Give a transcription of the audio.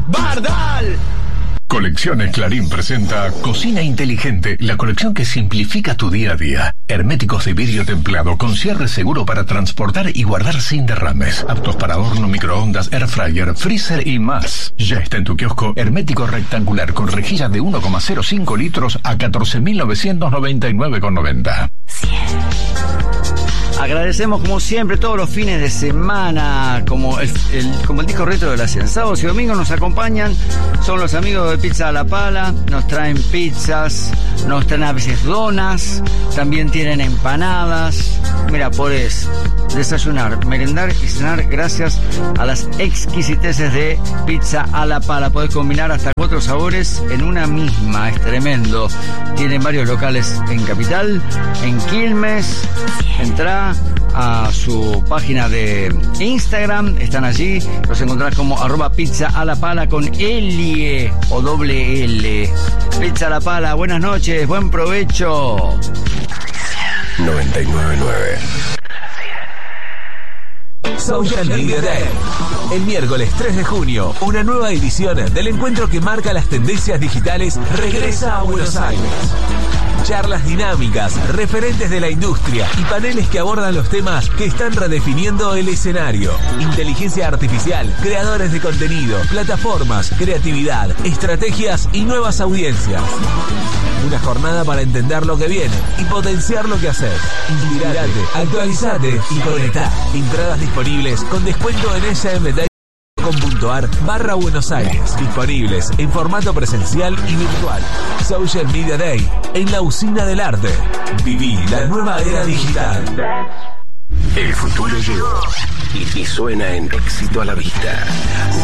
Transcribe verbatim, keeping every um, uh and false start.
Bardal. Colecciones Clarín presenta Cocina Inteligente, la colección que simplifica tu día a día. Herméticos de vidrio templado con cierre seguro para transportar y guardar sin derrames. Aptos para horno, microondas, air fryer, freezer y más. Ya está en tu kiosco hermético rectangular con rejilla de uno coma cero cinco litros a catorce mil novecientos noventa y nueve con noventa. Agradecemos como siempre todos los fines de semana, como el, el, como el disco retro de la cien. Sábados y domingos nos acompañan, son los amigos de Pizza a la Pala, nos traen pizzas, nos traen a veces donas, también tienen empanadas. Mira, podés desayunar, merendar y cenar gracias a las exquisiteces de Pizza a la Pala. Podés combinar hasta cuatro sabores en una misma, es tremendo. Tienen varios locales en Capital, en Quilmes. Entrá a su página de Instagram, están allí, los encontrás como arroba pizza a la pala con L o doble L. Pizza a la Pala, buenas noches, buen provecho. noventa y nueve punto nueve. Social Media Day. El miércoles tres de junio, una nueva edición del encuentro que marca las tendencias digitales regresa a Buenos Aires. Charlas dinámicas, referentes de la industria y paneles que abordan los temas que están redefiniendo el escenario. Inteligencia artificial, creadores de contenido, plataformas, creatividad, estrategias y nuevas audiencias. Una jornada para entender lo que viene y potenciar lo que haces. Inspirate, actualizate y conectá. Entradas disponibles con descuento en S M D com punto ar barra Buenos Aires. Disponibles en formato presencial y virtual. Social Media Day en la Usina del Arte. Viví la nueva era digital. El futuro llegó y, y suena en Éxito a la Vista.